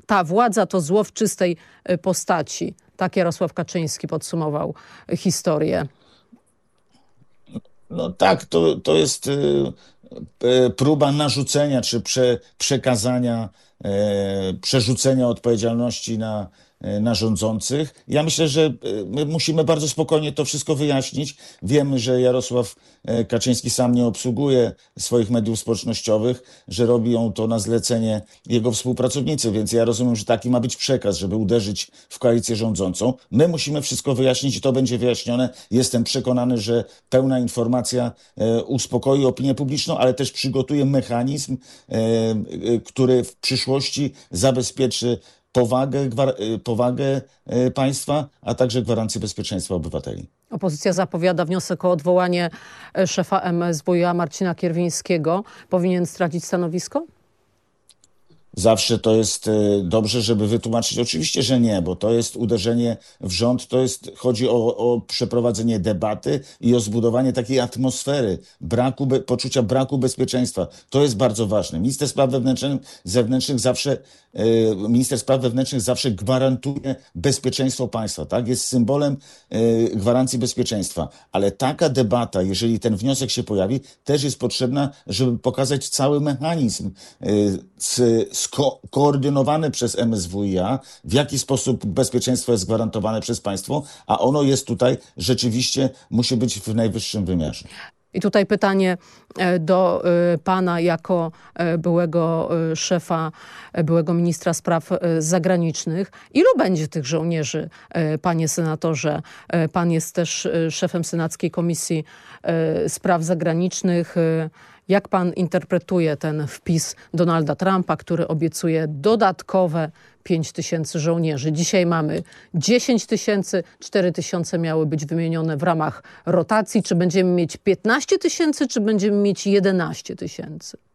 ta władza to zło w czystej postaci. Tak Jarosław Kaczyński podsumował historię. No tak, to jest próba narzucenia czy przekazania, przerzucenia odpowiedzialności na rządzących. Ja myślę, że my musimy bardzo spokojnie to wszystko wyjaśnić. Wiemy, że Jarosław Kaczyński sam nie obsługuje swoich mediów społecznościowych, że robią to na zlecenie jego współpracownicy, więc ja rozumiem, że taki ma być przekaz, żeby uderzyć w koalicję rządzącą. My musimy wszystko wyjaśnić i to będzie wyjaśnione. Jestem przekonany, że pełna informacja uspokoi opinię publiczną, ale też przygotuje mechanizm, który w przyszłości zabezpieczy powagę państwa, a także gwarancję bezpieczeństwa obywateli. Opozycja zapowiada wniosek o odwołanie szefa MSWiA Marcina Kierwińskiego. Powinien stracić stanowisko? Zawsze to jest dobrze, żeby wytłumaczyć. Oczywiście, że nie, bo to jest uderzenie w rząd, chodzi o przeprowadzenie debaty i o zbudowanie takiej atmosfery poczucia braku bezpieczeństwa. To jest bardzo ważne. Minister spraw wewnętrznych zawsze gwarantuje bezpieczeństwo państwa, tak? Jest symbolem gwarancji bezpieczeństwa. Ale taka debata, jeżeli ten wniosek się pojawi, też jest potrzebna, żeby pokazać cały mechanizm koordynowany przez MSWiA, w jaki sposób bezpieczeństwo jest gwarantowane przez państwo, a ono jest tutaj rzeczywiście, musi być w najwyższym wymiarze. I tutaj pytanie do pana jako byłego szefa, byłego ministra spraw zagranicznych. Ilu będzie tych żołnierzy, panie senatorze? Pan jest też szefem Senackiej Komisji Spraw Zagranicznych. Jak pan interpretuje ten wpis Donalda Trumpa, który obiecuje dodatkowe 5 000 żołnierzy? Dzisiaj mamy 10 000, 4 000 miały być wymienione w ramach rotacji. Czy będziemy mieć 15 000, czy będziemy mieć 11 000?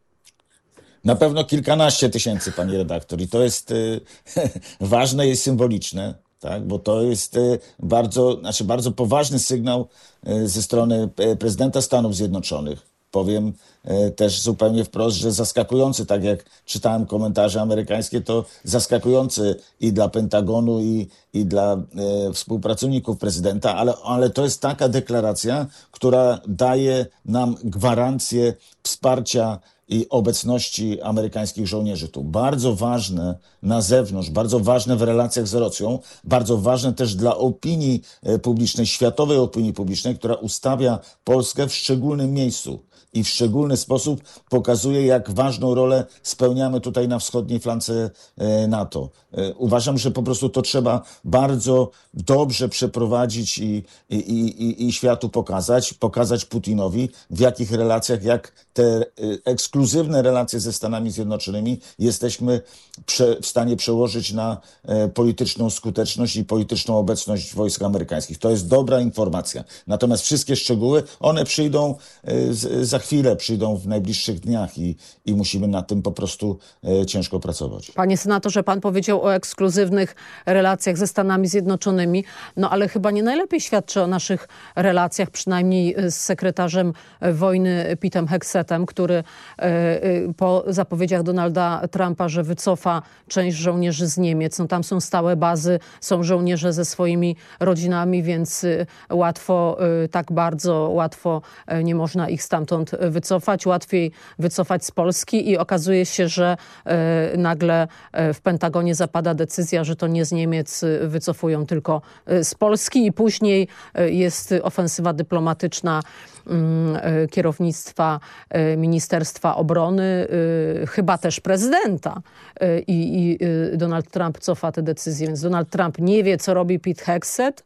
Na pewno kilkanaście tysięcy, pani redaktor. I to jest ważne i symboliczne, tak? Bo to jest bardzo poważny sygnał ze strony prezydenta Stanów Zjednoczonych. Powiem też zupełnie wprost, że zaskakujący, tak jak czytałem komentarze amerykańskie, to zaskakujący i dla Pentagonu, i dla współpracowników prezydenta, ale to jest taka deklaracja, która daje nam gwarancję wsparcia i obecności amerykańskich żołnierzy tu. Bardzo ważne na zewnątrz, bardzo ważne w relacjach z Rosją, bardzo ważne też dla opinii publicznej, światowej opinii publicznej, która ustawia Polskę w szczególnym miejscu i w szczególny sposób pokazuje, jak ważną rolę spełniamy tutaj na wschodniej flance NATO. Uważam, że po prostu to trzeba bardzo dobrze przeprowadzić i światu pokazać Putinowi, w jakich relacjach, jak te ekskluzywne relacje ze Stanami Zjednoczonymi jesteśmy w stanie przełożyć na polityczną skuteczność i polityczną obecność wojsk amerykańskich. To jest dobra informacja. Natomiast wszystkie szczegóły, one przyjdą za chwilę, przyjdą w najbliższych dniach i musimy nad tym po prostu ciężko pracować. Panie senatorze, pan powiedział o ekskluzywnych relacjach ze Stanami Zjednoczonymi, no ale chyba nie najlepiej świadczy o naszych relacjach, przynajmniej z sekretarzem wojny Petem Hegsetem, który po zapowiedziach Donalda Trumpa, że wycofa część żołnierzy z Niemiec, no tam są stałe bazy, są żołnierze ze swoimi rodzinami, więc tak bardzo łatwo nie można ich stamtąd wycofać. Łatwiej wycofać z Polski i okazuje się, że nagle w Pentagonie zapada decyzja, że to nie z Niemiec wycofują, tylko z Polski i później jest ofensywa dyplomatyczna kierownictwa Ministerstwa Obrony, chyba też prezydenta i Donald Trump cofa te decyzje, więc Donald Trump nie wie, co robi Pete Hegseth.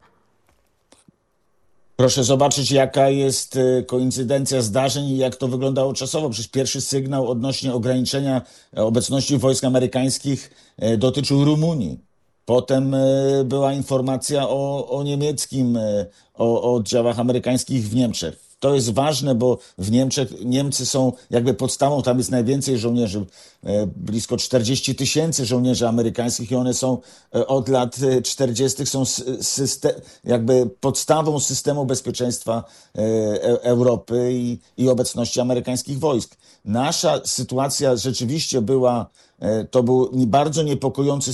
Proszę zobaczyć, jaka jest koincydencja zdarzeń i jak to wyglądało czasowo. Przecież pierwszy sygnał odnośnie ograniczenia obecności wojsk amerykańskich dotyczył Rumunii. Potem była informacja o niemieckim, o oddziałach amerykańskich w Niemczech. To jest ważne, bo w Niemcy są jakby podstawą, tam jest najwięcej żołnierzy, blisko 40 000 żołnierzy amerykańskich i one są od lat 40. są jakby podstawą systemu bezpieczeństwa Europy i obecności amerykańskich wojsk. Nasza sytuacja rzeczywiście to był bardzo niepokojący